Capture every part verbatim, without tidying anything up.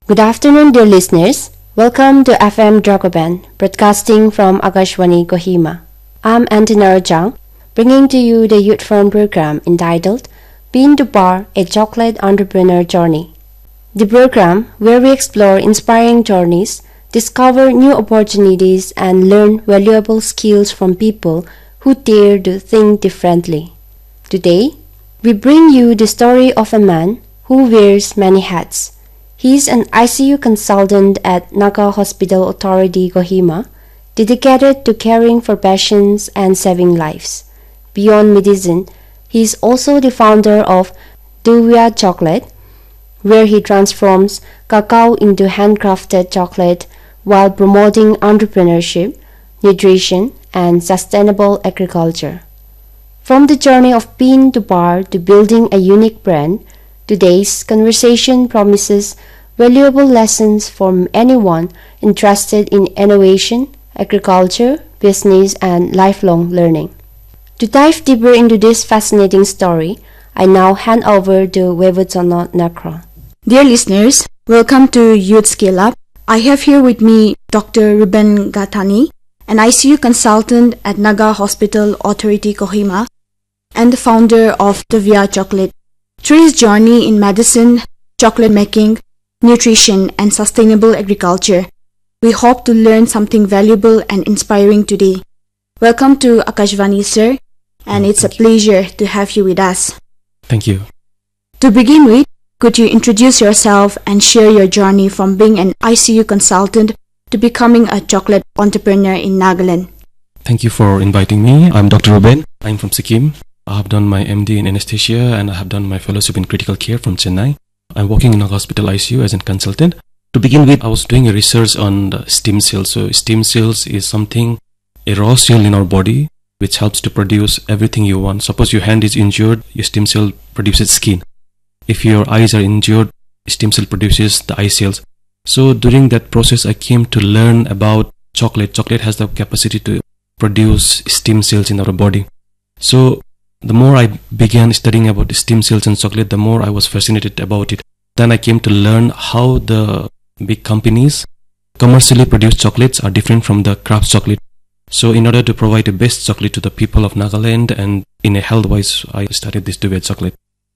Good afternoon, dear listeners. Welcome to F M Dragoban, broadcasting from Akashvani Kohima. I'm Antonara Jang, bringing to you the Youth Forum program entitled Bean to Bar, a Chocolate Entrepreneur Journey. The program where we explore inspiring journeys, discover new opportunities, and learn valuable skills from people who dare to think differently. Today, we bring you the story of a man who wears many hats. He is an I C U consultant at Naga Hospital Authority Kohima, dedicated to caring for patients and saving lives. Beyond medicine, he is also the founder of Duvia Chocolate, where he transforms cacao into handcrafted chocolate while promoting entrepreneurship, nutrition, and sustainable agriculture. From the journey of bean to bar to building a unique brand, today's conversation promises valuable lessons for anyone interested in innovation, agriculture, business, and lifelong learning. To dive deeper into this fascinating story, I now hand over to Wevutono Nakro. Dear listeners, welcome to Youth Scale Up. I have here with me Doctor Ruben Gathani, an I C U consultant at Naga Hospital Authority Kohima, and the founder of Duvia Chocolate. Through his journey in medicine, chocolate making, nutrition, and sustainable agriculture, we hope to learn something valuable and inspiring today. Welcome to Akashvani, sir, and it's Thank a pleasure to have you with us. Thank you. To begin with, could you introduce yourself and share your journey from being an I C U consultant to becoming a chocolate entrepreneur in Nagaland? Thank you for inviting me. I'm Doctor Ruben. I'm from Sikkim. I have done my M D in anesthesia and I have done my fellowship in critical care from Chennai. I'm working in a hospital I C U as a consultant. To begin with, I was doing a research on the stem cells. So stem cells is something, a raw cell in our body, which helps to produce everything you want. Suppose your hand is injured, your stem cell produces skin. If your eyes are injured, stem cell produces the eye cells. So during that process, I came to learn about chocolate. Chocolate has the capacity to produce stem cells in our body. So the more I began studying about stem cells and chocolate, the more I was fascinated about it. Then I came to learn how the big companies commercially produced chocolates are different from the craft chocolate. So in order to provide the best chocolate to the people of Nagaland and in a health-wise, I started this Duvia Chocolate.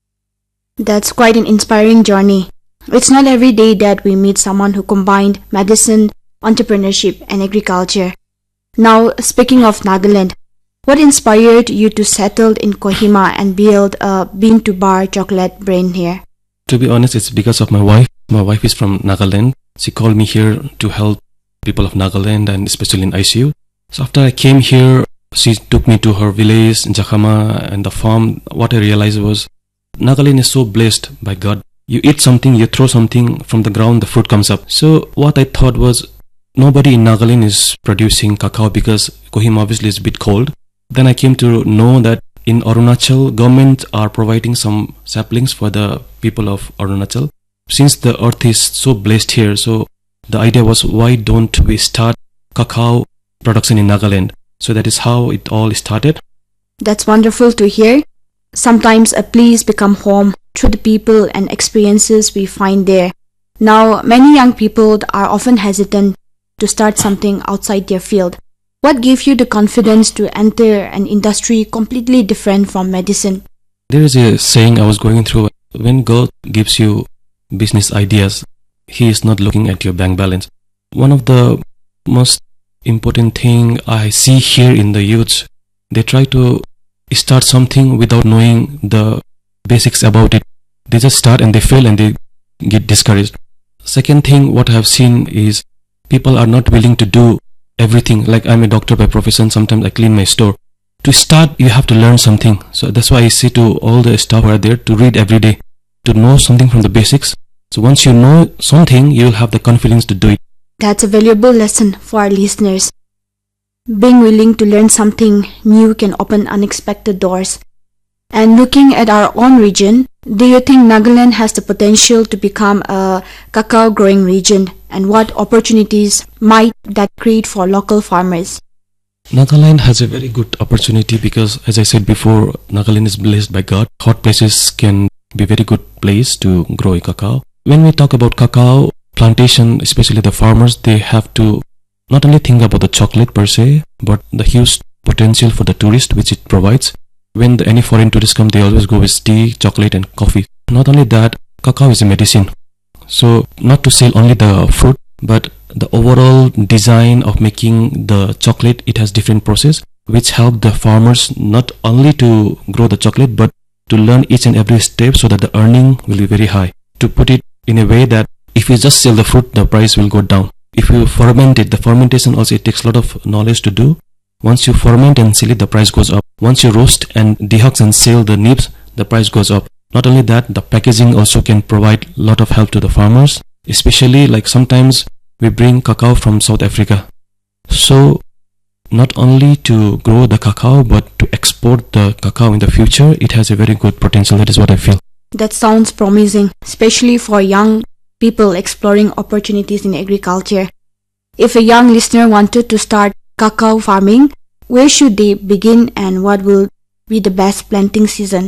That's quite an inspiring journey. It's not every day that we meet someone who combined medicine, entrepreneurship, and agriculture. Now, speaking of Nagaland, what inspired you to settle in Kohima and build a bean-to-bar chocolate brand here? To be honest, it's because of my wife. My wife is from Nagaland. She called me here to help people of Nagaland and especially in I C U. So after I came here, she took me to her village, Jakama, and the farm. What I realized was Nagaland is so blessed by God. You eat something, you throw something from the ground, the fruit comes up. So what I thought was nobody in Nagaland is producing cacao because Kohima obviously is a bit cold. Then I came to know that in Arunachal, government are providing some saplings for the people of Arunachal. Since the earth is so blessed here, so the idea was why don't we start cacao production in Nagaland? So that is how it all started. That's wonderful to hear. Sometimes a place becomes home through the people and experiences we find there. Now, many young people are often hesitant to start something outside their field. What gave you the confidence to enter an industry completely different from medicine? There is a saying I was going through. When God gives you business ideas, He is not looking at your bank balance. One of the most important thing I see here in the youths, they try to start something without knowing the basics about it. They just start and they fail and they get discouraged. Second thing, what I have seen is people are not willing to do everything. Like I'm a doctor by profession, sometimes I clean my store. To start, you have to learn something. So that's why I say to all the staff who are there to read every day, to know something from the basics. So once you know something, you'll have the confidence to do it. That's a valuable lesson for our listeners. Being willing to learn something new can open unexpected doors. And looking at our own region, do you think Nagaland has the potential to become a cacao growing region? And what opportunities might that create for local farmers? Nagaland has a very good opportunity because, as I said before, Nagaland is blessed by God. Hot places can be a very good place to grow a cacao. When we talk about cacao, plantation, especially the farmers, they have to not only think about the chocolate per se, but the huge potential for the tourist which it provides. When the, any foreign tourists come, they always go with tea, chocolate and coffee. Not only that, cacao is a medicine. So not to sell only the fruit, but the overall design of making the chocolate, it has different process which help the farmers not only to grow the chocolate, but to learn each and every step so that the earning will be very high. To put it in a way that if you just sell the fruit, the price will go down. If you ferment it, the fermentation also, it takes a lot of knowledge to do. Once you ferment and sell it, the price goes up. Once you roast and dehusk and sell the nibs, the price goes up. Not only that, the packaging also can provide a lot of help to the farmers. Especially like sometimes we bring cacao from South Africa. So not only to grow the cacao, but to export the cacao in the future, it has a very good potential. That is what I feel. That sounds promising, especially for young people exploring opportunities in agriculture. If a young listener wanted to start cacao farming, where should they begin and what will be the best planting season?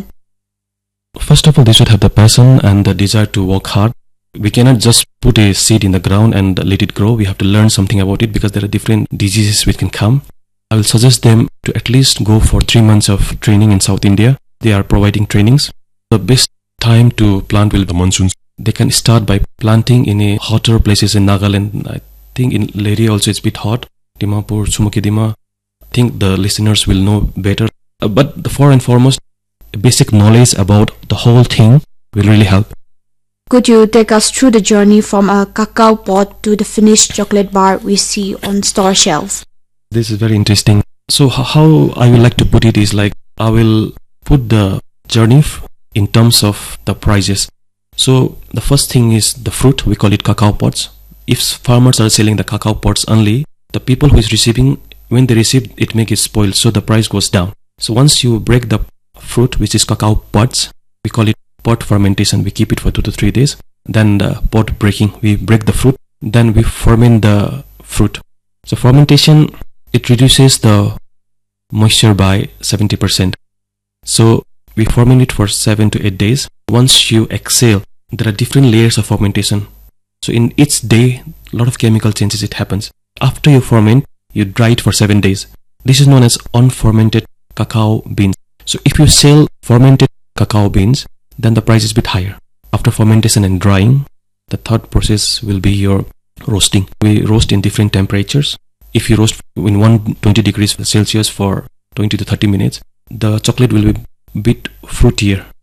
First of all, they should have the passion and the desire to work hard. We cannot just put a seed in the ground and let it grow. We have to learn something about it because there are different diseases which can come. I will suggest them to at least go for three months of training in South India. They are providing trainings. The best time to plant will be the monsoons. They can start by planting in a hotter places in Nagaland. I think in Lehri also it's a bit hot. Dimapur, Sumukidima. I think the listeners will know better. Uh, but the first and foremost, basic knowledge about the whole thing will really help. Could you take us through the journey from a cacao pod to the finished chocolate bar we see on store shelves? This is very interesting. So how I would like to put it is like I will put the journey in terms of the prices. So the first thing is the fruit. We call it cacao pods. If farmers are selling the cacao pods only, the people who is receiving, when they receive it, make it spoil, so the price goes down. So once you break the fruit, which is cacao pods, we call it pod fermentation. We keep it for two to three days. Then the pod breaking, we break the fruit. Then we ferment the fruit. So fermentation, it reduces the moisture by seventy percent. So we ferment it for seven to eight days. Once you exhale, there are different layers of fermentation. So in each day, a lot of chemical changes it happens. After you ferment, you dry it for seven days. This is known as unfermented cacao beans. So if you sell fermented cacao beans, then the price is a bit higher. After fermentation and drying, the third process will be your roasting. We roast in different temperatures. If you roast in one hundred twenty degrees Celsius for twenty to thirty minutes, the chocolate will be a bit fruitier.